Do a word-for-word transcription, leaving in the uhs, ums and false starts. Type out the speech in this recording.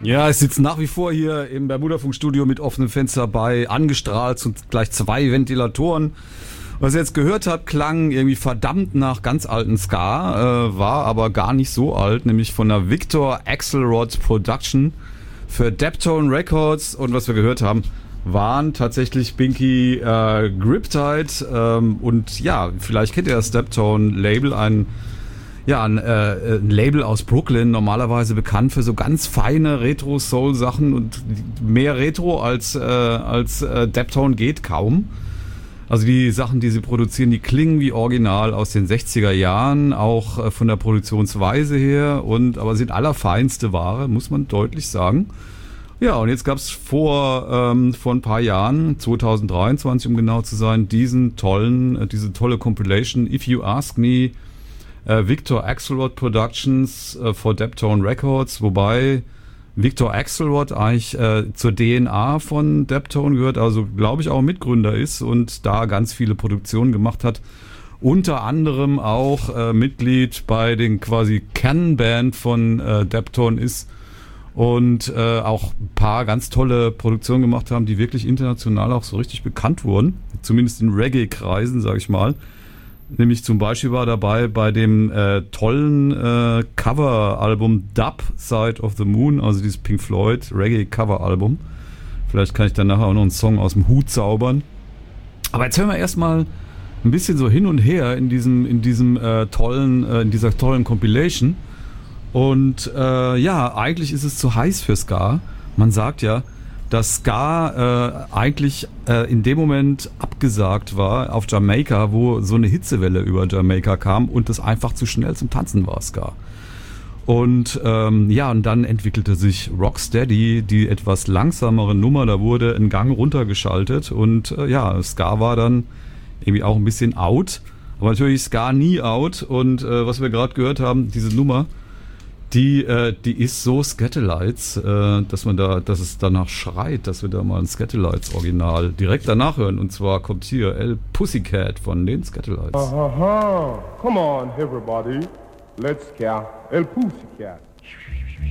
Ja, ich sitze nach wie vor hier im Bermuda-Funkstudio mit offenem Fenster bei, angestrahlt und gleich zwei Ventilatoren. Was ihr jetzt gehört habt, klang irgendwie verdammt nach ganz alten Ska, äh, war aber gar nicht so alt, nämlich von der Victor Axelrod Production für Deptone Records. Und was wir gehört haben, waren tatsächlich Binky äh, Griptide. Ähm, und ja, vielleicht kennt ihr das Deptone-Label, ein Ja, ein, äh, ein Label aus Brooklyn, normalerweise bekannt für so ganz feine Retro-Soul-Sachen und mehr Retro als, äh, als äh, Deptone geht kaum. Also die Sachen, die sie produzieren, die klingen wie original aus den sechziger Jahren, auch äh, von der Produktionsweise her, und aber sind allerfeinste Ware, muss man deutlich sagen. Ja, und jetzt gab's vor, ähm, vor ein paar Jahren, zwanzig dreiundzwanzig um genau zu sein, diesen tollen, äh, diese tolle Compilation, If You Ask Me, äh, Victor Axelrod Productions äh, for Deptone Records, wobei Victor Axelrod eigentlich äh, zur D N A von Deptone gehört, also glaube ich auch Mitgründer ist und da ganz viele Produktionen gemacht hat. Unter anderem auch äh, Mitglied bei den quasi Kernband von äh, Deptone ist und äh, auch ein paar ganz tolle Produktionen gemacht haben, die wirklich international auch so richtig bekannt wurden. Zumindest in Reggae-Kreisen, sag ich mal. Nämlich zum Beispiel war dabei bei dem äh, tollen äh, Cover-Album Dub Side of the Moon, also dieses Pink Floyd Reggae-Cover-Album. Vielleicht kann ich dann nachher auch noch einen Song aus dem Hut zaubern. Aber jetzt hören wir erstmal ein bisschen so hin und her in diesem, in diesem äh, tollen, äh, in dieser tollen Compilation. Und äh, ja, eigentlich ist es zu heiß für Ska. Man sagt ja, dass Ska äh, eigentlich äh, in dem Moment abgesagt war auf Jamaika, wo so eine Hitzewelle über Jamaika kam und das einfach zu schnell zum Tanzen war, Ska. Und ähm, ja, und dann entwickelte sich Rocksteady, die etwas langsamere Nummer, da wurde ein Gang runtergeschaltet und äh, ja, Ska war dann irgendwie auch ein bisschen out, aber natürlich Ska nie out und äh, was wir gerade gehört haben, diese Nummer, Die, äh, die ist so Skatalites, äh, dass man da, dass es danach schreit, dass wir da mal ein Skatalites Original direkt danach hören. Und zwar kommt hier El Pussycat von den Skatalites. Uh-huh. Come on, everybody. Let's scare El Pussycat.